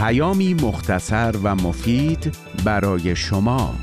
پیامی مختصر و مفید برای شما.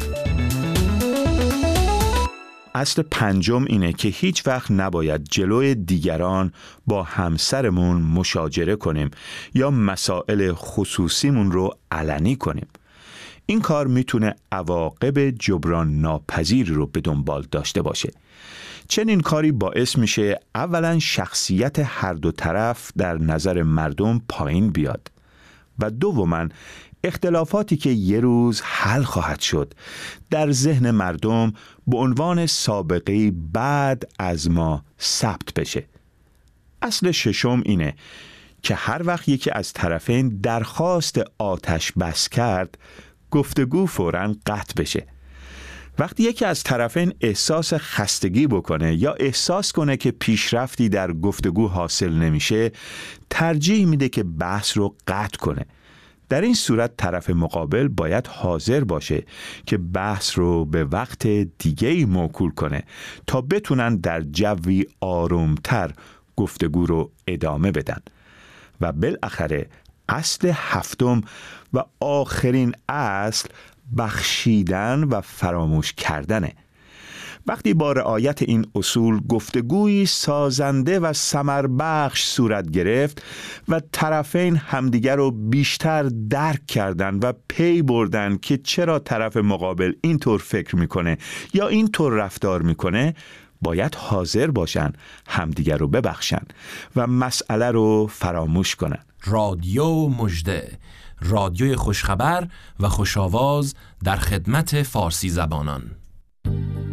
اصل پنجم اینه که هیچ وقت نباید جلوی دیگران با همسرمون مشاجره کنیم یا مسائل خصوصیمون رو علنی کنیم. این کار میتونه عواقب جبران ناپذیری رو به دنبال داشته باشه. چنین کاری باعث میشه اولا شخصیت هر دو طرف در نظر مردم پایین بیاد و دوما اختلافاتی که یه روز حل خواهد شد در ذهن مردم به عنوان سابقه بعد از ما ثبت بشه. اصل ششم اینه که هر وقت یکی از طرفین درخواست آتش بس کرد، گفتگو فوراً قطع بشه. وقتی یکی از طرفین احساس خستگی بکنه یا احساس کنه که پیشرفتی در گفتگو حاصل نمیشه، ترجیح میده که بحث رو قطع کنه. در این صورت طرف مقابل باید حاضر باشه که بحث رو به وقت دیگه‌ای موکول کنه تا بتونن در جوی آرومتر گفتگو رو ادامه بدن. و بالاخره اصل هفتم و آخرین اصل بخشیدن و فراموش کردنه. وقتی با رعایت این اصول گفتگویی سازنده و ثمربخش صورت گرفت و طرفین همدیگر رو بیشتر درک کردن و پی بردن که چرا طرف مقابل اینطور فکر میکنه یا اینطور رفتار میکنه، باید حاضر باشن همدیگر رو ببخشن و مسئله رو فراموش کنن. رادیو مژده، رادیوی خوشخبر و خوش‌آواز در خدمت فارسی زبانان.